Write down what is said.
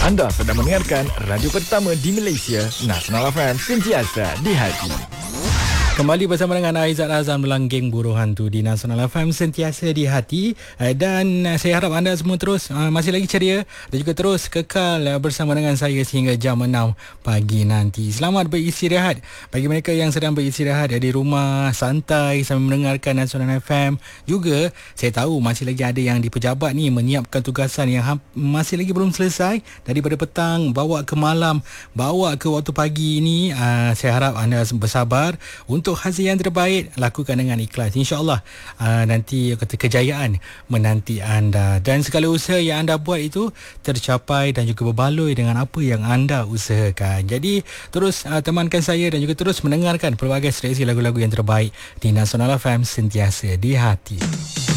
Anda sedang mendengarkan radio pertama di Malaysia, Nasional FM, sentiasa di hati. Kembali bersama dengan Aizat Azam dalam geng Buruh Hantu di Nasional FM, sentiasa di hati. Dan saya harap anda semua terus masih lagi ceria dan juga terus kekal bersama dengan saya sehingga jam 6 pagi nanti. Selamat beristirahat bagi mereka yang sedang beristirahat di rumah, santai sambil mendengarkan Nasional FM. Juga saya tahu masih lagi ada yang di pejabat ni menyiapkan tugasan yang masih lagi belum selesai, daripada petang bawa ke malam, bawa ke waktu pagi ni. Saya harap anda bersabar untuk hasil yang terbaik, lakukan dengan ikhlas. InsyaAllah nanti kejayaan menanti anda dan segala usaha yang anda buat itu tercapai dan juga berbaloi dengan apa yang anda usahakan. Jadi terus temankan saya dan juga terus mendengarkan pelbagai seleksi lagu-lagu yang terbaik di Nasional FM, sentiasa di hati.